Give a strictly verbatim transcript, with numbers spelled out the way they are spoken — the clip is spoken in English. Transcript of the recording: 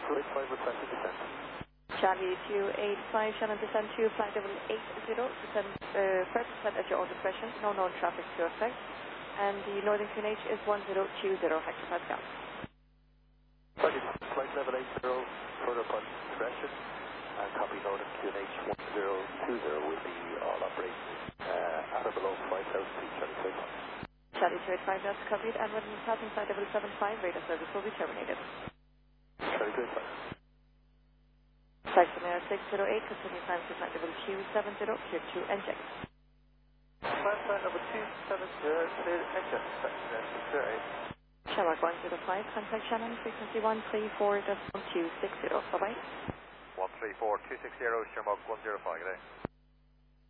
two eight five requesting descent. Charlie two eight five, Shannon descend to flight level eight zero, descend, uh, first descent at your own discretion, no known traffic to affect, and the northern Q N H is one zero two zero hectopascal. Roger, flight level eight zero, further upon discretion, and copy northern Q N H one zero two zero will be all operations uh, at or below five thousand feet, Charlie two eight five. Charlie two eight five, that's copied, and when passing flight level seven five, radar service will be terminated. Charlie two eight five. Flight Scenario six zero eight, continue climb to flight level two seven zero, clear to inject. Climb flight level two seven zero, clear to inject, flight Scenario six zero eight. Shamrock one zero five, contact Shannon, frequency one three four two six zero, bye-bye. one three four two six zero, Shamrock one zero five, good day.